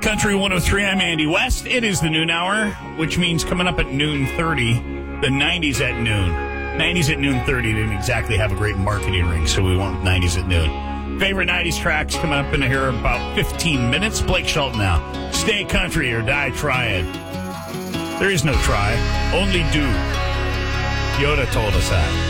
Country 103, I'm Andy West. It is the noon hour, which means coming up at noon 30, the 90s at noon. 90s at noon 30 didn't exactly have a great marketing ring, so we went with 90s at noon. Favorite 90s tracks coming up in here in about 15 minutes. Blake Shelton now. Stay country or die trying. There is no try, only do. Yoda told us that.